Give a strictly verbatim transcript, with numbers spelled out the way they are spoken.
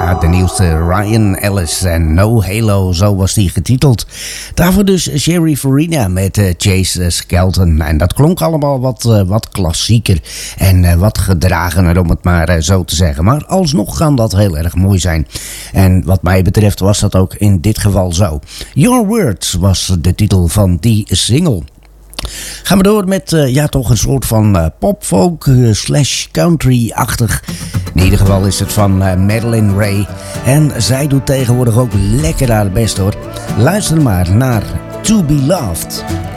Ja, de nieuwste Ryan Ellis en No Halo, zo was die getiteld. Daarvoor dus Sherry Farina met uh, Chase Skelton. En dat klonk allemaal wat, uh, wat klassieker en uh, wat gedragener, om het maar uh, zo te zeggen. Maar alsnog kan dat heel erg mooi zijn. En wat mij betreft was dat ook in dit geval zo. Your Words was de titel van die single. Gaan we door met uh, ja, toch een soort van uh, popfolk uh, slash country-achtig. In ieder geval is het van uh, Madeline Ray. En zij doet tegenwoordig ook lekker haar best hoor. Luister maar naar To Be Loved.